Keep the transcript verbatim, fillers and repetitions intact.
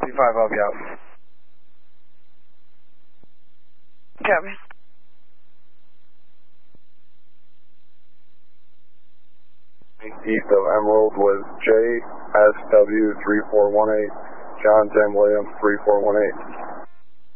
two five, I'll be out. Copy. East of Emerald with J S W three four one eight, John Sam Williams three four one eight.